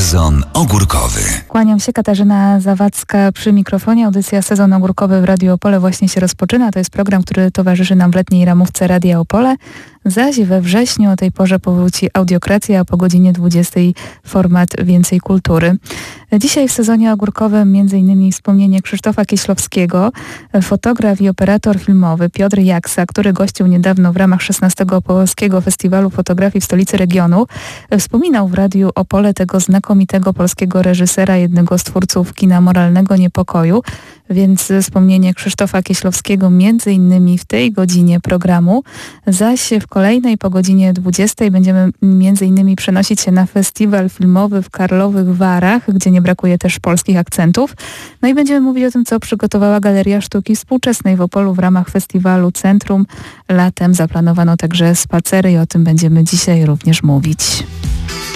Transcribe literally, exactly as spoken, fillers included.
Sezon ogórkowy. Kłaniam się, Katarzyna Zawadzka przy mikrofonie. Audycja Sezon ogórkowy w Radiu Opole właśnie się rozpoczyna. To jest program, który towarzyszy nam w letniej ramówce Radia Opole. Zaś we wrześniu o tej porze powróci Audiokracja, a po godzinie dwudziestej format Więcej Kultury. Dzisiaj w sezonie ogórkowym m.in. wspomnienie Krzysztofa Kieślowskiego, fotograf i operator filmowy Piotr Jaksa, który gościł niedawno w ramach szesnastego Polskiego Festiwalu Fotografii w stolicy regionu. Wspominał w Radiu Opole tego znakomitego polskiego reżysera, jednego z twórców kina moralnego Niepokoju, więc wspomnienie Krzysztofa Kieślowskiego między innymi w tej godzinie programu. Zaś w kolejnej po godzinie dwudziestej będziemy między innymi przenosić się na festiwal filmowy w Karlowych Warach, gdzie nie brakuje też polskich akcentów. No i będziemy mówić o tym, co przygotowała Galeria Sztuki Współczesnej w Opolu w ramach festiwalu Centrum. Latem zaplanowano także spacery i o tym będziemy dzisiaj również mówić.